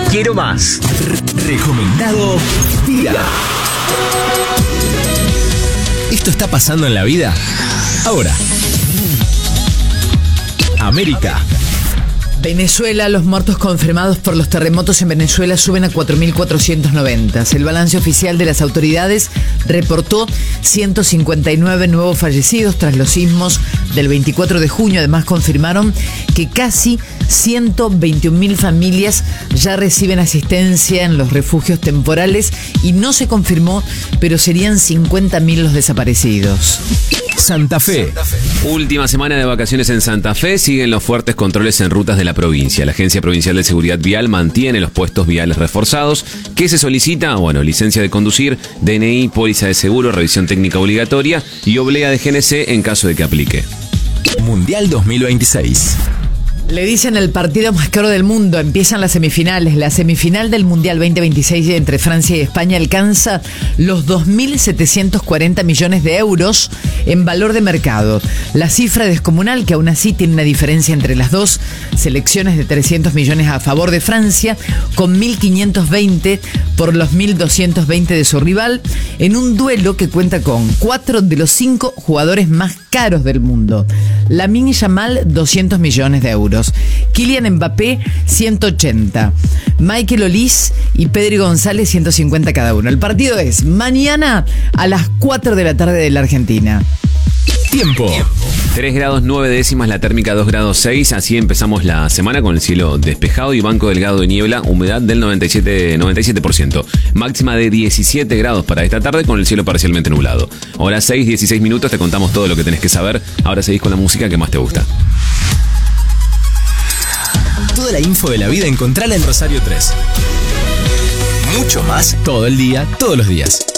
Quiero más. Recomendado día. Esto está pasando en la vida ahora. América. Venezuela, los muertos confirmados por los terremotos en Venezuela suben a 4.490. El balance oficial de las autoridades reportó 159 nuevos fallecidos tras los sismos del 24 de junio. Además, confirmaron que casi 121.000 familias ya reciben asistencia en los refugios temporales y no se confirmó, pero serían 50.000 los desaparecidos. Santa Fe. Última semana de vacaciones en Santa Fe, siguen los fuertes controles en rutas de la provincia. La Agencia Provincial de Seguridad Vial mantiene los puestos viales reforzados. ¿Qué se solicita? Bueno, licencia de conducir, DNI, póliza de seguro, revisión técnica obligatoria y oblea de GNC en caso de que aplique. Mundial 2026. Le dicen el partido más caro del mundo. Empiezan las semifinales. La semifinal del Mundial 2026 entre Francia y España alcanza los 2.740 millones de euros en valor de mercado. La cifra descomunal, que aún así tiene una diferencia entre las dos selecciones de 300 millones a favor de Francia, con 1.520 por los 1.220 de su rival, en un duelo que cuenta con 4 de los 5 jugadores más caros del mundo. Lamine Yamal, 200 millones de euros. Kylian Mbappé, 180. Michael Olise y Pedri González, 150 cada uno. El partido es mañana a las 4 de la tarde de la Argentina. Tiempo. 3 grados 9 décimas, la térmica 2 grados 6. Así empezamos la semana con el cielo despejado y banco delgado de niebla, humedad del 97%. Máxima de 17 grados para esta tarde con el cielo parcialmente nublado. Hora 6, 16 minutos, te contamos todo lo que tenés que saber. Ahora seguís con la música que más te gusta. Toda la info de la vida encontrala en Rosario 3. Mucho más todo el día, todos los días.